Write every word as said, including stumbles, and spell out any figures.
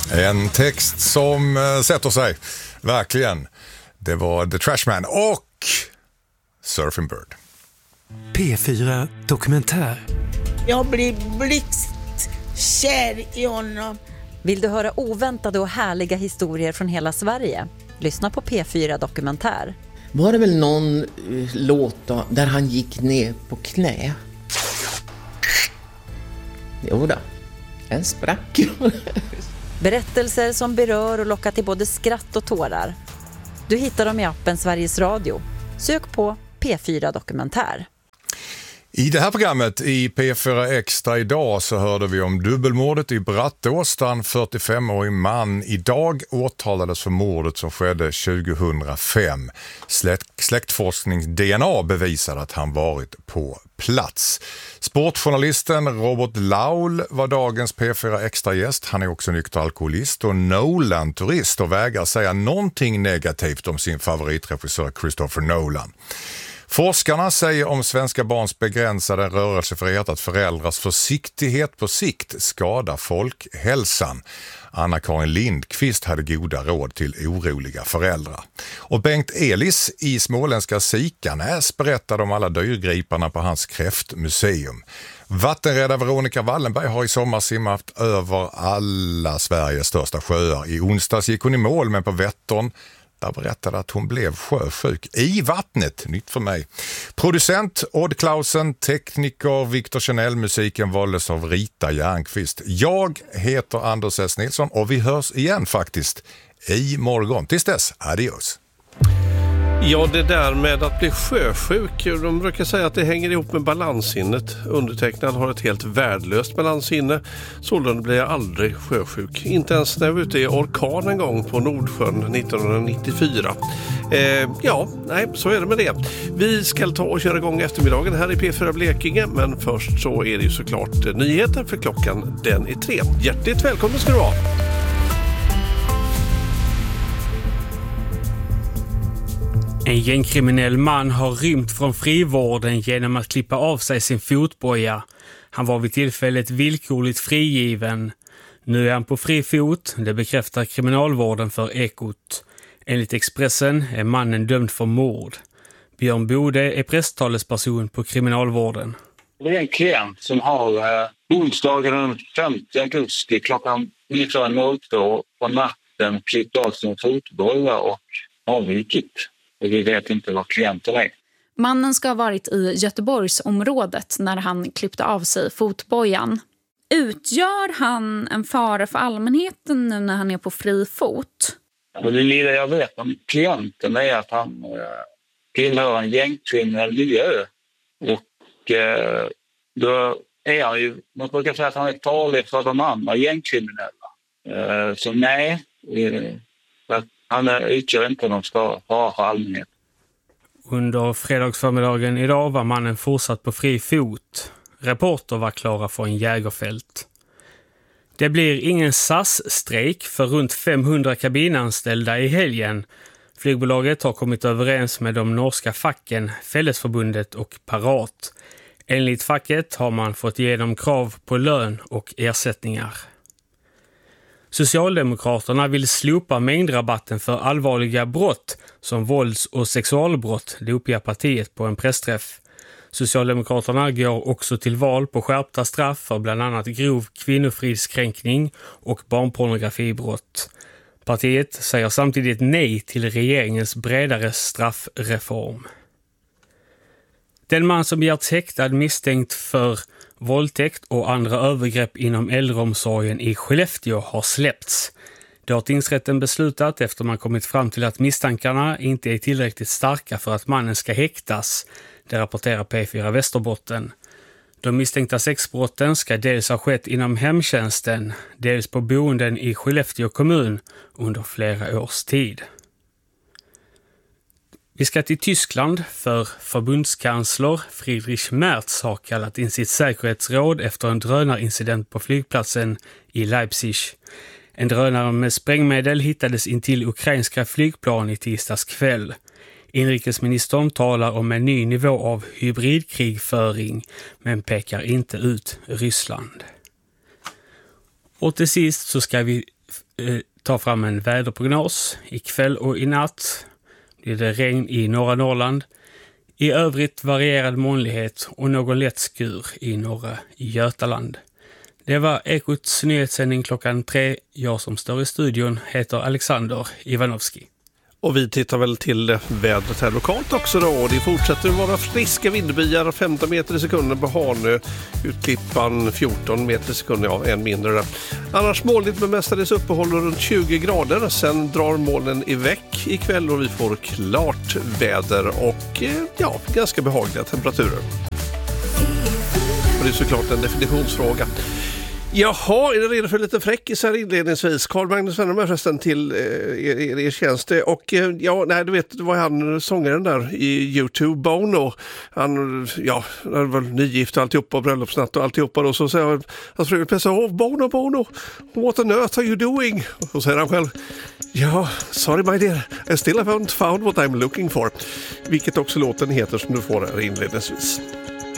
En text som uh, sätter sig, verkligen. Det var The Trashman och Surfing Bird. P fyra Dokumentär. Jag blir blixtkär i honom. Vill du höra oväntade och härliga historier från hela Sverige? Lyssna på P fyra Dokumentär. Var det väl någon uh, låt då, där han gick ner på knä? Jo då, en sprack. Berättelser som berör och lockar till både skratt och tårar. Du hittar dem i appen Sveriges Radio. Sök på P fyra Dokumentär. I det här programmet i P fyra Extra idag så hörde vi om dubbelmordet i Brattås där en fyrtiofemårig man idag åtalades för mordet som skedde tjugohundrafem. Släkt, släktforskning D N A bevisade att han varit på plats. Sportjournalisten Robert Laul var dagens P fyra Extra-gäst. Han är också nykter alkoholist och Nolan-turist och vägrar säga någonting negativt om sin favoritregissör Christopher Nolan. Forskarna säger om svenska barns begränsade rörelsefrihet att föräldrars försiktighet på sikt skadar folkhälsan. Anna-Karin Lindqvist hade goda råd till oroliga föräldrar. Och Bengt Elis i småländska Sikanäs berättade om alla dyrgriparna på hans kräftmuseum. Vattenräddare Veronica Wallenberg har i sommar simmat över alla Sveriges största sjöar. I onsdags gick hon i mål, men på Vättern där berättade att hon blev sjösjuk i vattnet. Nytt för mig. Producent Odd Clausen, tekniker Victor Chanel, musiken valdes av Rita Järnqvist. Jag heter Anders S. Nilsson och vi hörs igen faktiskt i morgon. Tills dess, adios. Ja, det där med att bli sjösjuk, de brukar säga att det hänger ihop med balanssinnet. Undertecknad har ett helt värdelöst balanssinne, sålunda blir jag aldrig sjösjuk. Inte ens när jag var ute i orkan en gång på Nordsjön nittonhundranittiofyra. Eh, ja, nej, så är det med det. Vi ska ta och köra igång eftermiddagen här i P fyra Blekinge, men först så är det ju såklart nyheter för klockan, den är tre. Hjärtligt välkommen ska du vara. En gängkriminell man har rymt från frivården genom att klippa av sig sin fotboja. Han var vid tillfället villkorligt frigiven. Nu är han på fri fot, det bekräftar kriminalvården för Ekot. Enligt Expressen är mannen dömd för mord. Björn Bode är presstalesperson på kriminalvården. Det är en klient som har eh, onsdagen den femte augusti klockan nitton noll två på natten klippt av sin fotboja och avvikit. Vi vet inte vad klienten är. Mannen ska ha varit i Göteborgsområdet när han klippte av sig fotbojan. Utgör han en fara för allmänheten nu när han är på fri fot? Det lilla jag vet om klienten är att han eh, tillhör en gängkriminell miljö. Och eh, då är han ju, man brukar säga att han är farlig för de andra gängkriminella. Eh, så nej, eh, för han utgör inte någon fara för allmänhet. Under fredagsförmiddagen idag var mannen fortsatt på fri fot. Reporter var klara för en jägerfält. Det blir ingen S A S-strejk för runt femhundra kabinanställda i helgen. Flygbolaget har kommit överens med de norska facken, Fällesförbundet och Parat. Enligt facket har man fått igenom krav på lön och ersättningar. Socialdemokraterna vill slopa mängdrabatten för allvarliga brott som vålds- och sexualbrott, det uppger partiet på en pressträff. Socialdemokraterna går också till val på skärpta straff för bland annat grov kvinnofridskränkning och barnpornografibrott. Partiet säger samtidigt nej till regeringens bredare straffreform. Den man som begärts häktad misstänkt för våldtäkt och andra övergrepp inom äldreomsorgen i Skellefteå har släppts. Det har tingsrätten beslutat efter man kommit fram till att misstankarna inte är tillräckligt starka för att mannen ska häktas. Det rapporterar P fyra Västerbotten. De misstänkta sexbrotten ska dels ha skett inom hemtjänsten, dels på boenden i Skellefteå kommun under flera års tid. Vi ska till Tyskland för förbundskansler Friedrich Merz har kallat in sitt säkerhetsråd efter en drönarincident på flygplatsen i Leipzig. En drönare med sprängmedel hittades intill ukrainska flygplan i tisdags kväll. Inrikesministern talar om en ny nivå av hybridkrigföring men pekar inte ut Ryssland. Och till sist så ska vi eh, tar fram en väderprognos. Ikväll och i natt blir det regn i norra Norrland. I övrigt varierad molnighet och någon lätt skur i norra Götaland. Det var Ekots nyhetssändning klockan tre. Jag som står i studion heter Alexander Ivanovski. Och vi tittar väl till vädret här lokalt också då. Det fortsätter att vara friska vindbyar, femton meter i sekunden på Hanö, Utklippan fjorton meter i sekunden, ja en mindre där. Annars molnigt med mestadels uppehåll runt tjugo grader. Sen drar molnen iväg ikväll och vi får klart väder och ja, ganska behagliga temperaturer. Och det är såklart en definitionsfråga. Jaha, är det redo för lite fräckis här inledningsvis? Carl Magnus vänder mig förresten till eh, er, er tjänst. Och eh, ja, nej, du vet, det var han sångaren där i YouTube, Bono. Han, ja, han var nygift och alltihopa, och bröllopsnatt och alltihopa. Och så säger han, han frågar plötsligt, oh, Bono, Bono, what on earth are you doing? Och så säger han själv, ja, sorry my dear, I still haven't found what I'm looking for. Vilket också låten heter som du får här inledningsvis.